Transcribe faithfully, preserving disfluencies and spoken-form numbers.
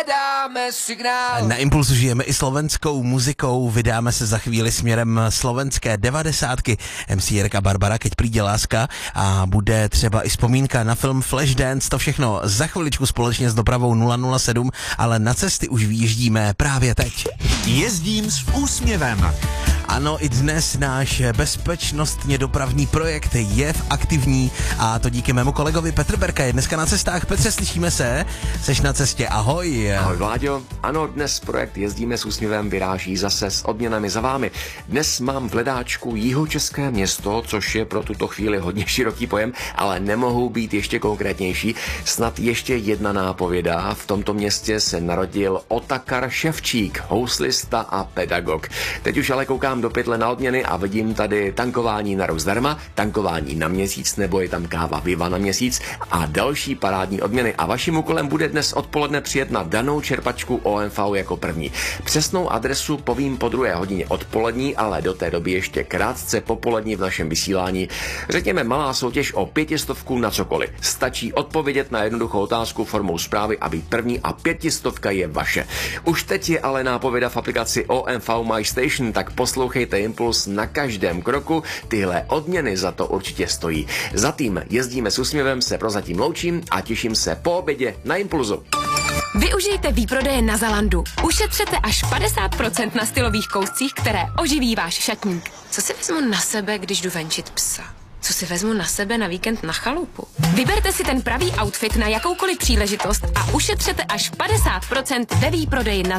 zvedáme signál. Na Impulsu žijeme i slovenskou muzikou, vydáme se za chvíli směrem slovenské devadesátky. em cé Jirka Barbara, keď přijde láska a bude třeba i vzpomínka na film Flashdance, to všechno za chviličku společně s dopravou nula nula sedm, ale na cesty už vyjíždíme právě teď. Jezdím s úsměvem. Ano, i dnes náš bezpečnostně dopravní projekt je v aktivní a to díky mému kolegovi Petr Berka je dneska na cestách. Petře, slyšíme se? Seš na cestě, ahoj. Ahoj Vláďo, ano, dnes projekt Jezdíme s úsměvem vyráží zase s odměnami za vámi. Dnes mám v hledáčku Jihočeské město, což je pro tuto chvíli hodně široký pojem, ale nemohu být ještě konkrétnější. Snad ještě jedna nápověda. V tomto městě se narodil Otakar Ševčík, houslista a pedagog. Teď už ale koukám do pytle na odměny a vidím tady tankování na rok zdarma, tankování na měsíc, nebo je tam káva Viva na měsíc a další parádní odměny. A vaším úkolem bude dnes odpoledne přijet na danou čerpačku O M V jako první. Přesnou adresu povím po druhé hodině odpolední, ale do té doby ještě krátce popolední v našem vysílání. Řekněme malá soutěž o pětistovku na cokoliv. Stačí odpovědět na jednoduchou otázku formou zprávy a být první a pětistovka je vaše. Už teď je ale nápověda v aplikaci O M V My Station, tak poslouchejte Impuls na každém kroku, tyhle odměny za to určitě stojí. Za tým Jezdíme s úsměvem se prozatím loučím a těším se po obědě na Impulzu. Využijte výprodeje na Zalandu. Ušetřete až padesát procent na stylových kouscích, které oživí váš šatník. Co si vezmu na sebe, když jdu venčit psa? Co si vezmu na sebe na víkend na chalupu? Vyberte si ten pravý outfit na jakoukoliv příležitost a ušetřete až padesát procent ve výprodeji na